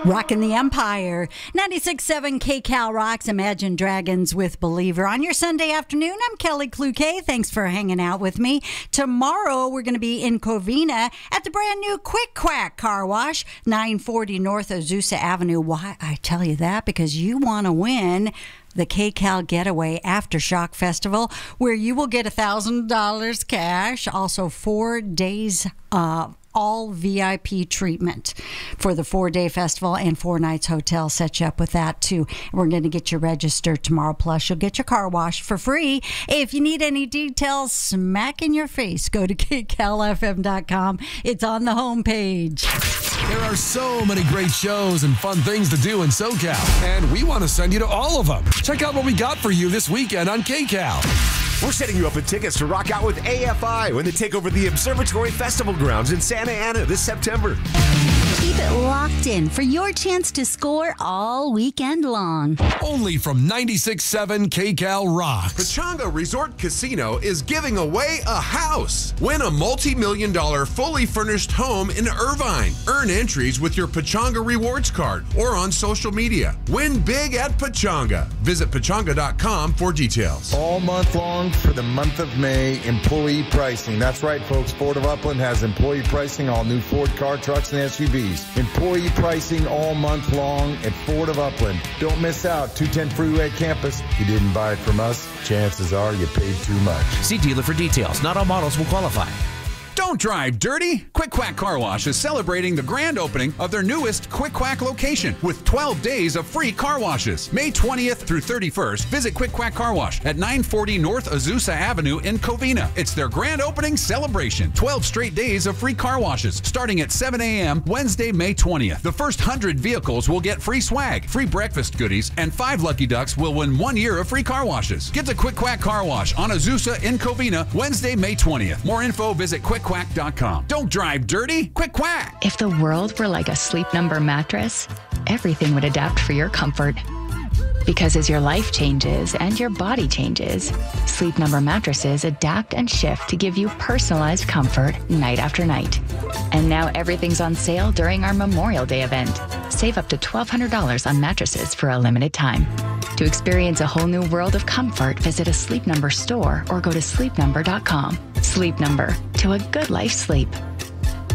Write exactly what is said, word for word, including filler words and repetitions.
Rockin' the Empire. ninety-six point seven K-Cal rocks Imagine Dragons with Believer. On your Sunday afternoon, I'm Kelly Kluke. Thanks for hanging out with me. Tomorrow, we're going to be in Covina at the brand new Quick Quack Car Wash, nine forty North Azusa Avenue. Why I tell you that? Because you want to win the K-Cal Getaway Aftershock Festival, where you will get one thousand dollars cash, also four days uh all V I P treatment for the four-day festival and four nights hotel. Set you up with that too. We're going to get you registered tomorrow. Plus, you'll get your car washed for free. If you need any details smack in your face, go to K Cal F M dot com. It's on the homepage. There are so many great shows and fun things to do in SoCal, and we want to send you to all of them. Check out what we got for you this weekend on K-Cal. We're setting you up with tickets to rock out with A F I when they take over the Observatory Festival grounds in Santa Ana this September. Keep it locked in for your chance to score all weekend long. Only from ninety-six point seven K-Cal Rocks. Pechanga Resort Casino is giving away a house. Win a multi-million dollar fully furnished home in Irvine. Earn entries with your Pechanga Rewards card or on social media. Win big at Pechanga. Visit Pechanga dot com for details. All month long for the month of May, employee pricing. That's right, folks. Ford of Upland has employee pricing, all new Ford car, trucks, and S U Vs. Employee pricing all month long at Ford of Upland. Don't miss out. two ten Freeway Campus. You didn't buy it from us, chances are you paid too much. See dealer for details. Not all models will qualify. Don't drive dirty. Quick Quack Car Wash is celebrating the grand opening of their newest Quick Quack location with twelve days of free car washes. May twentieth through thirty-first, visit Quick Quack Car Wash at nine forty North Azusa Avenue in Covina. It's their grand opening celebration. twelve straight days of free car washes starting at seven a.m. Wednesday, May twentieth. The first one hundred vehicles will get free swag, free breakfast goodies, and five lucky ducks will win one year of free car washes. Get to Quick Quack Car Wash on Azusa in Covina Wednesday, May twentieth. More info, visit quick quack dot com. Don't drive dirty. Quick Quack. If the world were like a Sleep Number mattress, everything would adapt for your comfort. Because as your life changes and your body changes, Sleep Number mattresses adapt and shift to give you personalized comfort night after night. And now everything's on sale during our Memorial Day event. Save up to twelve hundred dollars on mattresses for a limited time. To experience a whole new world of comfort, visit a Sleep Number store or go to sleep number dot com. Sleep Number, to a good life sleep.